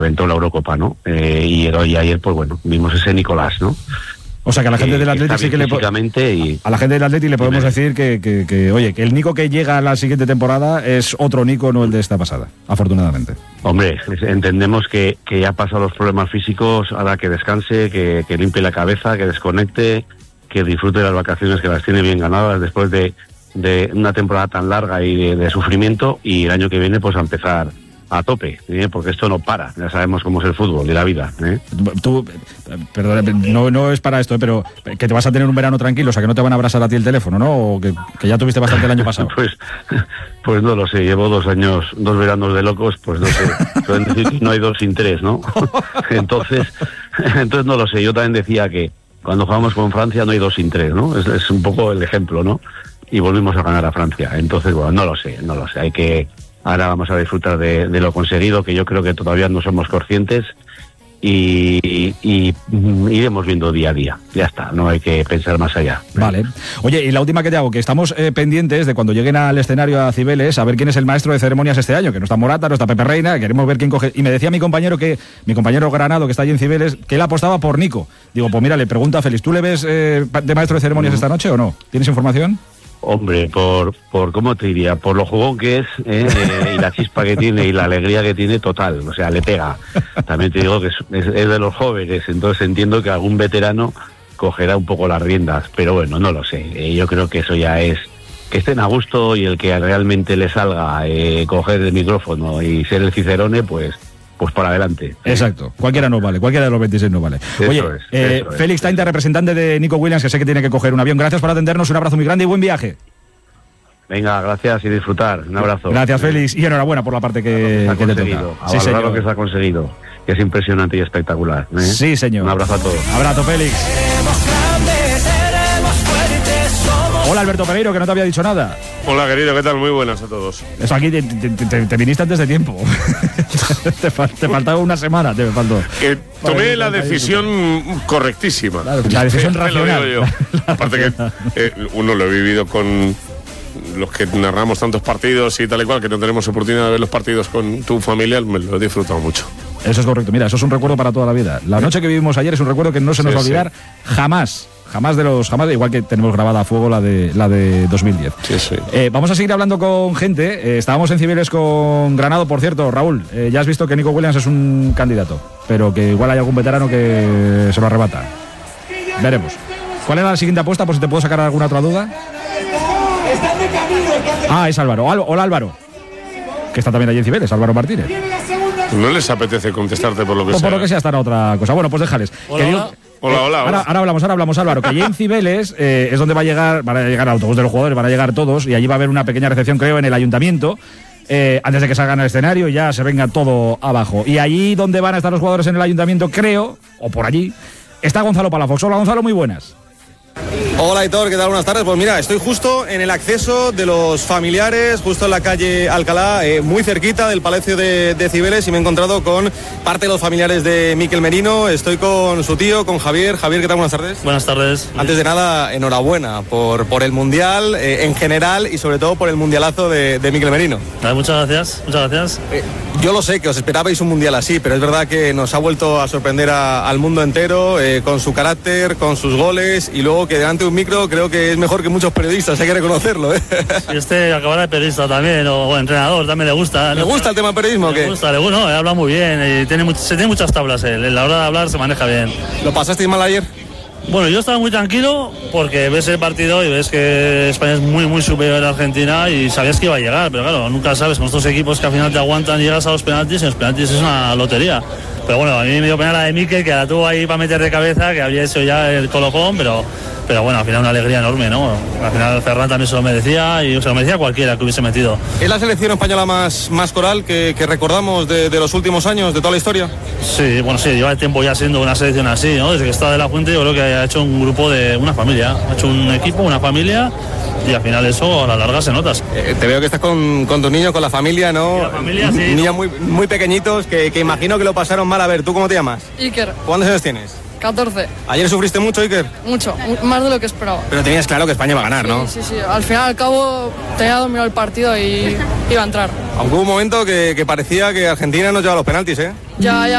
reventó la Eurocopa, ¿no? Y ayer, pues bueno, vimos ese Nicolás, ¿no? O sea que a la gente del Atleti sí que le a la gente del Atleti le podemos decir que oye, que el Nico que llega a la siguiente temporada es otro Nico, no el de esta pasada, afortunadamente. Hombre, entendemos que ya ha pasado los problemas físicos, ahora que descanse, que limpie la cabeza, que desconecte, que disfrute de las vacaciones, que las tiene bien ganadas después de una temporada tan larga y de sufrimiento, y el año que viene pues a empezar a tope, porque esto no para, ya sabemos cómo es el fútbol y la vida. Tú, perdón, no es para esto, pero que te vas a tener un verano tranquilo, o sea que no te van a abrasar a ti el teléfono, ¿no? O que ya tuviste bastante el año pasado. Pues no lo sé, llevo 2 veranos de locos, pues no sé, pueden decir que no hay 2 sin 3, ¿no? Entonces no lo sé, yo también decía que cuando jugamos con Francia no hay 2 sin 3, ¿no? Es un poco el ejemplo, ¿no? Y volvimos a ganar a Francia, entonces bueno, no lo sé, ahora vamos a disfrutar de lo conseguido, que yo creo que todavía no somos conscientes, y iremos viendo día a día. Ya está, no hay que pensar más allá. Vale. Oye, y la última que te hago, que estamos pendientes de cuando lleguen al escenario a Cibeles, a ver quién es el maestro de ceremonias este año, que no está Morata, no está Pepe Reina, queremos ver quién coge. Y me decía mi compañero Granado, que está allí en Cibeles, que él apostaba por Nico. Digo, pues mira, le pregunto a Félix, ¿tú le ves de maestro de ceremonias esta noche o no? ¿Tienes información? Hombre, por ¿cómo te diría? Por lo jugón que es, y la chispa que tiene y la alegría que tiene, total, o sea, le pega. También te digo que es de los jóvenes, entonces entiendo que algún veterano cogerá un poco las riendas, pero bueno, no lo sé. Yo creo que eso ya es que estén a gusto, y el que realmente le salga coger el micrófono y ser el Cicerone, pues para adelante. Exacto, cualquiera no vale, cualquiera de los 26 no vale. Oye, Félix Tainta, representante de Nico Williams, que sé que tiene que coger un avión. Gracias por atendernos, un abrazo muy grande y buen viaje. Venga, gracias y disfrutar. Un abrazo. Gracias, Félix, y enhorabuena por la parte que te toca. Sí, señor. Lo que se ha conseguido, que es impresionante y espectacular. Sí, señor. Un abrazo a todos. Abrazo, Félix. Hola, Alberto Pereiro, que no te había dicho nada. Hola, querido, ¿qué tal? Muy buenas a todos. Eso aquí te viniste antes de tiempo. te faltaba una semana, te faltó. Tomé la decisión correctísima. Claro, la decisión racional. Lo digo yo. Aparte que uno lo he vivido con los que narramos tantos partidos y tal y cual, que no tenemos oportunidad de ver los partidos con tu familia, me lo he disfrutado mucho. Eso es correcto. Mira, eso es un recuerdo para toda la vida. La noche que vivimos ayer es un recuerdo que no se nos va a olvidar jamás, igual que tenemos grabada a fuego la de 2010. Sí. Vamos a seguir hablando con gente. Estábamos en Cibeles con Granado, por cierto. Raúl, ya has visto que Nico Williams es un candidato, pero que igual hay algún veterano que se lo arrebata. Veremos. ¿Cuál era la siguiente apuesta, por si te puedo sacar alguna otra duda? Es Álvaro. Hola, Álvaro, que está también allí en Cibeles, Álvaro Martínez. No les apetece contestarte por lo que sea. Por lo que sea, estará otra cosa. Bueno, pues déjales. Hola. Ahora hablamos, Álvaro, que allí en Cibeles es donde van a llegar el autobús de los jugadores, van a llegar todos, y allí va a haber una pequeña recepción, creo, en el ayuntamiento, antes de que salgan al escenario y ya se venga todo abajo. Y allí donde van a estar los jugadores en el ayuntamiento, creo, o por allí, está Gonzalo Palafox. Hola, Gonzalo, muy buenas. Hola, Aitor, ¿qué tal? Buenas tardes. Pues mira, estoy justo en el acceso de los familiares, justo en la calle Alcalá, muy cerquita del Palacio de Cibeles, y me he encontrado con parte de los familiares de Mikel Merino. Estoy con su tío, con Javier. Javier, ¿qué tal? Buenas tardes. Buenas tardes. Antes de nada, enhorabuena por el Mundial en general, y sobre todo por el mundialazo de Mikel Merino. Muchas gracias. Yo lo sé que os esperabais un Mundial así, pero es verdad que nos ha vuelto a sorprender al mundo entero, con su carácter, con sus goles, y luego que delante de un micro creo que es mejor que muchos periodistas, hay que reconocerlo. Y acabará de periodista también, o entrenador, también le gusta. ¿Le gusta el tema del periodismo o qué? Le gusta, habla muy bien, y se tiene muchas tablas él, en la hora de hablar se maneja bien. ¿Lo pasasteis mal ayer? Bueno, yo estaba muy tranquilo porque ves el partido y ves que España es muy, muy superior a Argentina, y sabías que iba a llegar, pero claro, nunca sabes con estos equipos que al final te aguantan, llegas a los penaltis, y los penaltis es una lotería. Pero bueno, a mí me dio pena la de Mikel, que la tuvo ahí para meter de cabeza, que había hecho ya el colocón, pero bueno, al final una alegría enorme, ¿no? Al final Ferran también se lo merecía, y se lo merecía cualquiera que hubiese metido. ¿Es la selección española más coral que recordamos de los últimos años, de toda la historia? Sí, lleva tiempo ya siendo una selección así, ¿no? Desde que está De La Fuente, yo creo que ha hecho un grupo de una familia, ha hecho un equipo, una familia, y al final eso a la larga se notas. Te veo que estás con tus niños, con la familia, ¿no? Sí, la familia, sí. Niños muy, muy pequeñitos que imagino que lo pasaron mal. A ver, ¿tú cómo te llamas? Iker. ¿Cuántos años tienes? 14. ¿Ayer sufriste mucho, Iker? Mucho, más de lo que esperaba. Pero tenías claro que España va a ganar, ¿no? Sí. Al final, al cabo, tenía dominado el partido y iba a entrar. Aunque hubo un momento que parecía que Argentina nos llevaba los penaltis, ¿eh? Ya,